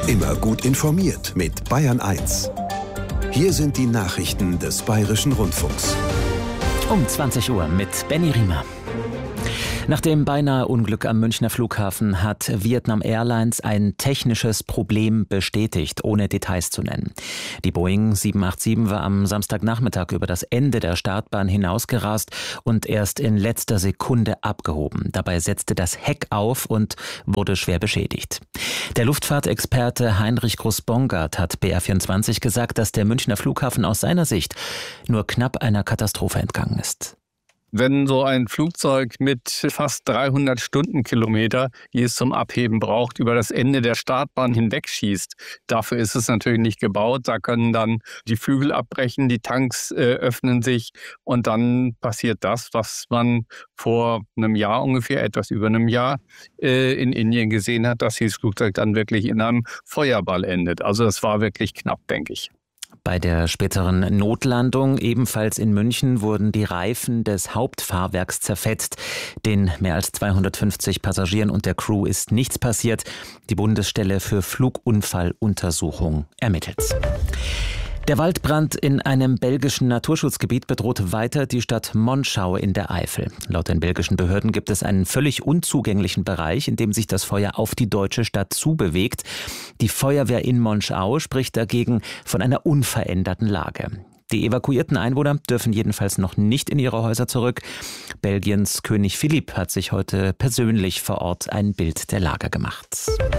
Immer gut informiert mit Bayern 1. Hier sind die Nachrichten des Bayerischen Rundfunks. Um 20 Uhr mit Benny Riemer. Nach dem beinahe Unglück am Münchner Flughafen hat Vietnam Airlines ein technisches Problem bestätigt, ohne Details zu nennen. Die Boeing 787 war am Samstagnachmittag über das Ende der Startbahn hinausgerast und erst in letzter Sekunde abgehoben. Dabei setzte das Heck auf und wurde schwer beschädigt. Der Luftfahrtexperte Heinrich Groß-Bongard hat BR24 gesagt, dass der Münchner Flughafen aus seiner Sicht nur knapp einer Katastrophe entgangen ist. Wenn so ein Flugzeug mit fast 300 Stundenkilometer, die es zum Abheben braucht, über das Ende der Startbahn hinwegschießt, dafür ist es natürlich nicht gebaut. Da können dann die Flügel abbrechen, die Tanks öffnen sich und dann passiert das, was man vor einem Jahr ungefähr, etwas über einem Jahr in Indien gesehen hat, dass dieses Flugzeug dann wirklich in einem Feuerball endet. Also das war wirklich knapp, denke ich. Bei der späteren Notlandung, ebenfalls in München, wurden die Reifen des Hauptfahrwerks zerfetzt. Den mehr als 250 Passagieren und der Crew ist nichts passiert. Die Bundesstelle für Flugunfalluntersuchung ermittelt. Der Waldbrand in einem belgischen Naturschutzgebiet bedroht weiter die Stadt Monschau in der Eifel. Laut den belgischen Behörden gibt es einen völlig unzugänglichen Bereich, in dem sich das Feuer auf die deutsche Stadt zubewegt. Die Feuerwehr in Monschau spricht dagegen von einer unveränderten Lage. Die evakuierten Einwohner dürfen jedenfalls noch nicht in ihre Häuser zurück. Belgiens König Philipp hat sich heute persönlich vor Ort ein Bild der Lage gemacht.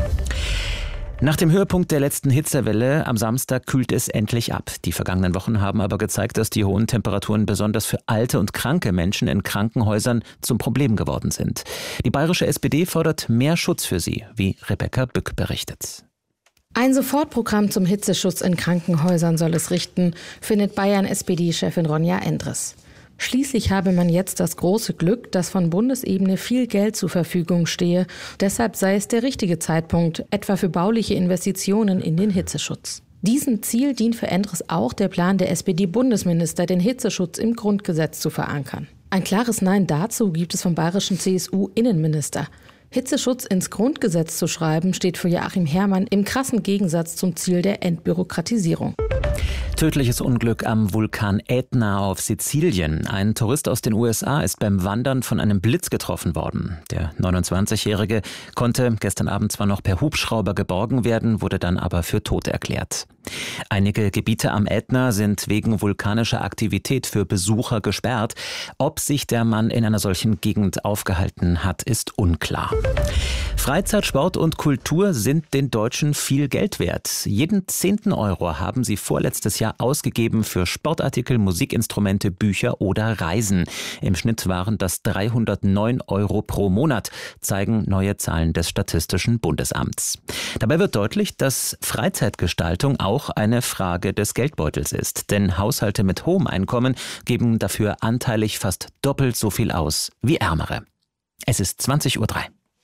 Nach dem Höhepunkt der letzten Hitzewelle am Samstag kühlt es endlich ab. Die vergangenen Wochen haben aber gezeigt, dass die hohen Temperaturen besonders für alte und kranke Menschen in Krankenhäusern zum Problem geworden sind. Die bayerische SPD fordert mehr Schutz für sie, wie Rebecca Bück berichtet. Ein Sofortprogramm zum Hitzeschutz in Krankenhäusern soll es richten, findet Bayern-SPD-Chefin Ronja Endres. Schließlich habe man jetzt das große Glück, dass von Bundesebene viel Geld zur Verfügung stehe. Deshalb sei es der richtige Zeitpunkt, etwa für bauliche Investitionen in den Hitzeschutz. Diesem Ziel dient für Endres auch der Plan der SPD-Bundesminister, den Hitzeschutz im Grundgesetz zu verankern. Ein klares Nein dazu gibt es vom bayerischen CSU-Innenminister. Hitzeschutz ins Grundgesetz zu schreiben, steht für Joachim Herrmann im krassen Gegensatz zum Ziel der Entbürokratisierung. Tödliches Unglück am Vulkan Ätna auf Sizilien. Ein Tourist aus den USA ist beim Wandern von einem Blitz getroffen worden. Der 29-Jährige konnte gestern Abend zwar noch per Hubschrauber geborgen werden, wurde dann aber für tot erklärt. Einige Gebiete am Ätna sind wegen vulkanischer Aktivität für Besucher gesperrt. Ob sich der Mann in einer solchen Gegend aufgehalten hat, ist unklar. Freizeit, Sport und Kultur sind den Deutschen viel Geld wert. Jeden 10. Euro haben sie vorletztes Jahr ausgegeben für Sportartikel, Musikinstrumente, Bücher oder Reisen. Im Schnitt waren das 309 Euro pro Monat, zeigen neue Zahlen des Statistischen Bundesamts. Dabei wird deutlich, dass Freizeitgestaltung auch eine Frage des Geldbeutels ist. Denn Haushalte mit hohem Einkommen geben dafür anteilig fast doppelt so viel aus wie Ärmere. Es ist 20:03 Uhr.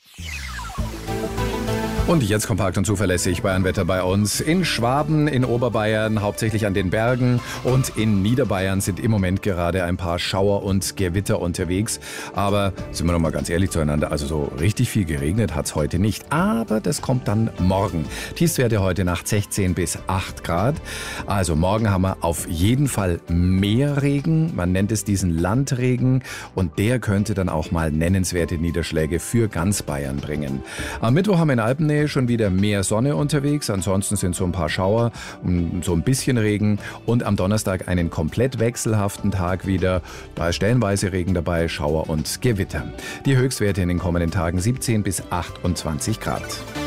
Und jetzt kompakt und zuverlässig Bayernwetter bei uns. In Schwaben, in Oberbayern, hauptsächlich an den Bergen und in Niederbayern sind im Moment gerade ein paar Schauer und Gewitter unterwegs. Aber sind wir noch mal ganz ehrlich zueinander, also so richtig viel geregnet hat es heute nicht. Aber das kommt dann morgen. Tiefstwerte heute Nacht 16 bis 8 Grad. Also morgen haben wir auf jeden Fall mehr Regen. Man nennt es diesen Landregen. Und der könnte dann auch mal nennenswerte Niederschläge für ganz Bayern bringen. Am Mittwoch haben wir in Alpennähe schon wieder mehr Sonne unterwegs. Ansonsten sind so ein paar Schauer und so ein bisschen Regen. Und am Donnerstag einen komplett wechselhaften Tag wieder. Da ist stellenweise Regen dabei, Schauer und Gewitter. Die Höchstwerte in den kommenden Tagen 17 bis 28 Grad.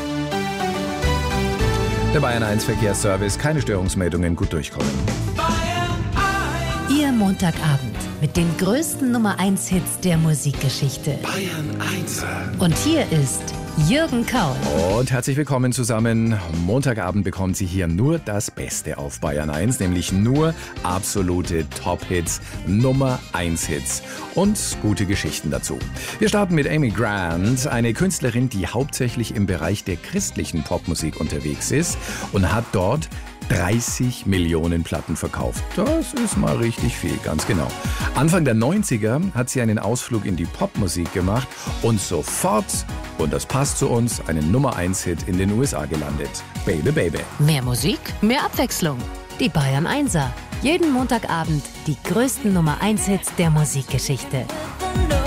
Der Bayern 1 Verkehrsservice. Keine Störungsmeldungen, gut durchkommen. Ihr Montagabend mit den größten Nummer 1 Hits der Musikgeschichte. Bayern 1. Und hier ist Jürgen Kaul. Und herzlich willkommen zusammen. Montagabend bekommen Sie hier nur das Beste auf Bayern 1, nämlich nur absolute Top-Hits, Nummer 1 Hits und gute Geschichten dazu. Wir starten mit Amy Grant, eine Künstlerin, die hauptsächlich im Bereich der christlichen Popmusik unterwegs ist und hat dort 30 Millionen Platten verkauft. Das ist mal richtig viel, ganz genau. Anfang der 90er hat sie einen Ausflug in die Popmusik gemacht und sofort, und das passt zu uns, einen Nummer-1-Hit in den USA gelandet. Baby, Baby. Mehr Musik, mehr Abwechslung. Die Bayern 1er. Jeden Montagabend die größten Nummer 1 Hits der Musikgeschichte.